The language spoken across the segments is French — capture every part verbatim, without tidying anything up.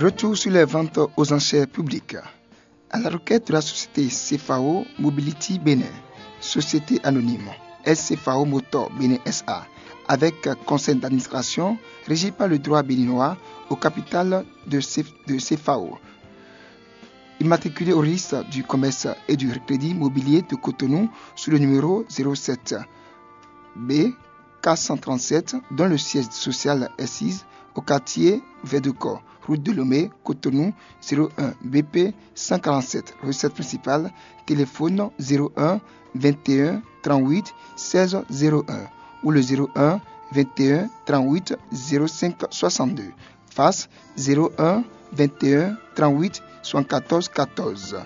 Retour sur les ventes aux enchères publiques. À la requête de la société C F A O Mobility Bénin, société anonyme S C F A O Motor Bénin S A, avec conseil d'administration régi par le droit béninois au capital de C F A O, immatriculé au registre du commerce et du crédit mobilier de Cotonou sous le numéro zéro sept B quatre cent trente-sept, dont le siège social est six au quartier Verdecor, route de Lomé, Cotonou, zéro un B P cent quarante-sept, recette principale, téléphone zéro un vingt et un trente-huit seize zéro un ou le zéro un vingt et un trente-huit zéro cinq soixante-deux, face zéro un vingt et un trente-huit soixante-quatorze quatorze.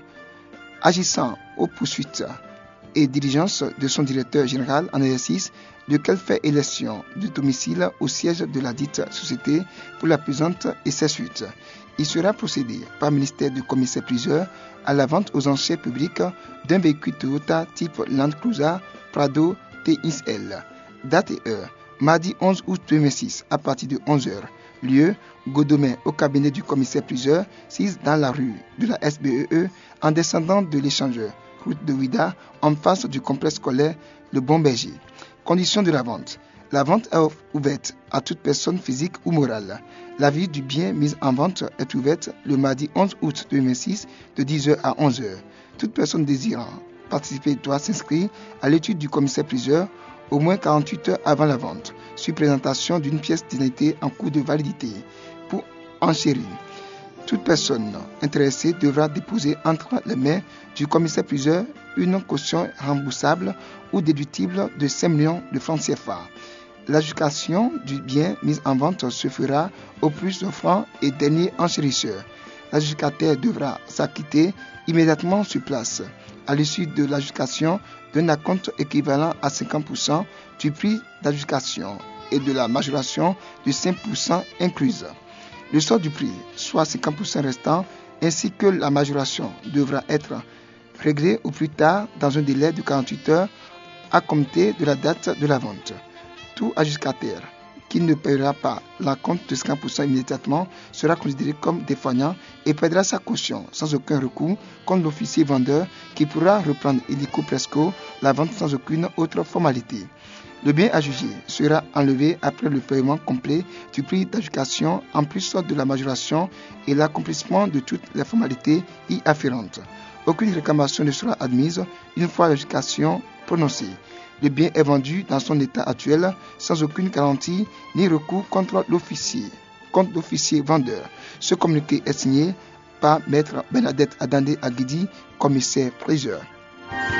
Agissant aux poursuites et diligence de son directeur général en exercice, lequel fait élection de domicile au siège de la dite société pour la présente et ses suites. Il sera procédé par ministère du commissaire-priseur à la vente aux enchères publiques d'un véhicule Toyota type Land Cruiser Prado T X L. Date et heure, mardi onze août deux mille six à partir de onze heures. Lieu, Godomain au cabinet du commissaire-priseur, six dans la rue de la S B E E en descendant de l'échangeur, route de Ouida, en face du complexe scolaire Le Bon Berger. Conditions de la vente. La vente est ouverte à toute personne physique ou morale. La visite du bien mis en vente est ouverte le mardi onze août deux mille six de dix heures à onze heures. Toute personne désirant participer doit s'inscrire à l'étude du commissaire-priseur au moins quarante-huit heures avant la vente, sur présentation d'une pièce d'identité en cours de validité. Pour enchérir, toute personne intéressée devra déposer entre les mains du commissaire-priseur une caution remboursable ou déductible de cinq millions de francs C F A. L'adjudication du bien mis en vente se fera au plus offrant et dernier enchérisseur. L'adjudicataire devra s'acquitter immédiatement sur place, à l'issue de l'adjudication, d'un acompte équivalent à cinquante pour cent du prix d'adjudication et de la majoration de cinq pour cent incluse. Le sort du prix, soit cinquante pour cent restant, ainsi que la majoration, devra être réglé au plus tard dans un délai de quarante-huit heures à compter de la date de la vente. Tout adjudicataire qui ne paiera pas l'acompte de cinquante pour cent immédiatement sera considéré comme défaillant et perdra sa caution sans aucun recours contre l'officier vendeur qui pourra reprendre illico presto la vente sans aucune autre formalité. Le bien à juger sera enlevé après le paiement complet du prix d'adjudication en plus de la majoration et l'accomplissement de toutes les formalités y afférentes. Aucune réclamation ne sera admise une fois l'adjudication prononcée. Le bien est vendu dans son état actuel sans aucune garantie ni recours contre l'officier, contre l'officier vendeur. Ce communiqué est signé par Maître Bernadette Adandé Aguidi, commissaire-priseur.